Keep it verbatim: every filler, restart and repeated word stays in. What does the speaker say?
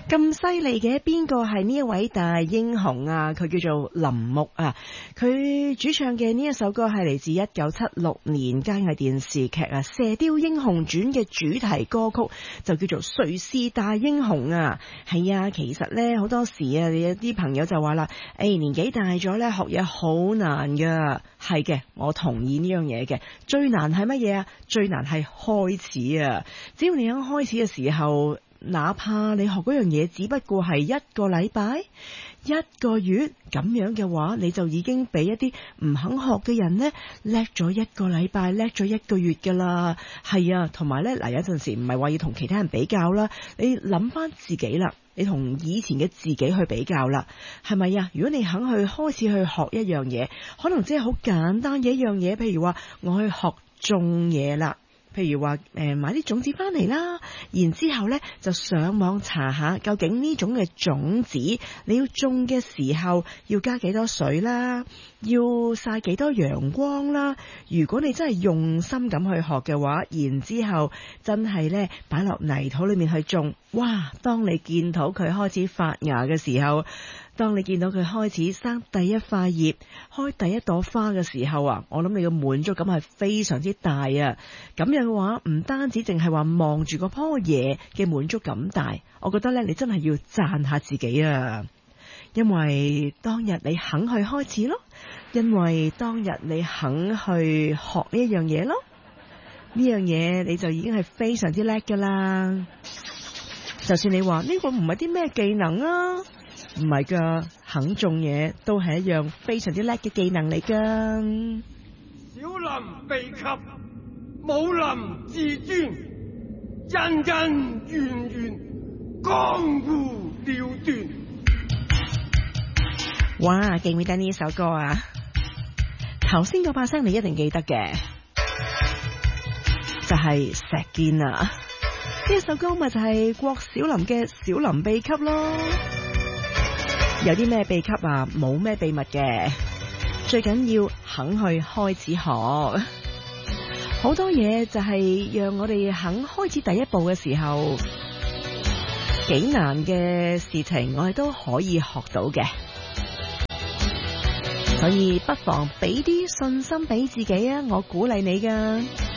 咁犀利嘅，邊個係呢一位大英雄啊？佢叫做林木啊，佢主唱嘅呢一首歌係嚟自一九七六年佳藝電視劇啊《射雕英雄傳》嘅主題歌曲，就叫做誰是大英雄啊。係啊，其實呢，好多時啊，你有啲朋友就話啦，誒、哎、年紀大咗呢，學嘢好難噶。係嘅，我同意呢樣嘢嘅。最難係乜嘢啊？最難係開始啊！只要你喺開始嘅時候，哪怕你學嗰樣嘢只不過係一個禮拜、一個月咁樣嘅話，你就已經比一啲唔肯學嘅人呢叻咗一個禮拜、叻咗一個月噶啦。係啊，同埋呢，嗱，有陣時唔係話要同其他人比較啦，你諗翻自己啦，你同以前嘅自己去比較啦，係咪啊？如果你肯去開始去學一樣嘢，可能只係好簡單嘅一樣嘢，譬如話我去學種嘢啦。譬如話誒買啲種子翻嚟啦，然之後呢就上網查下究竟呢種嘅種子你要種嘅時候要加幾多水啦，要曬幾多陽光啦。如果你真係用心咁去學嘅話，然之後真係呢擺落泥土裏面去種，哇！當你見到佢開始發芽嘅時候，當你見到佢開始生第一塊葉、開第一朵花嘅時候啊，我諗你嘅滿足感係非常之大啊！咁樣嘅話，唔單止淨係話望住嗰棵嘢嘅滿足感大，我覺得咧，你真係要讚下自己啊！因為當日你肯去開始咯，因為當日你肯去學呢一樣嘢咯，呢樣嘢你就已經係非常之叻噶啦！就算你話呢個唔係啲咩技能啊，唔係噶，肯種嘢都係一樣非常之叻嘅技能嚟噶。 小林秘笈，武林至尊，恩恩怨怨，江湖了斷。 哇，記唔記得呢首歌啊？頭先嗰把聲你一定記得嘅，就係石堅啊！呢首歌咪就係郭小霖嘅《小林秘笈》咯。有啲咩秘笈啊？冇咩秘密嘅，最緊要肯去開始學。好多嘢就係讓我哋肯開始第一步嘅時候，幾難嘅事情我哋都可以學到嘅。所以不妨俾啲信心俾自己啊！我鼓勵你㗎。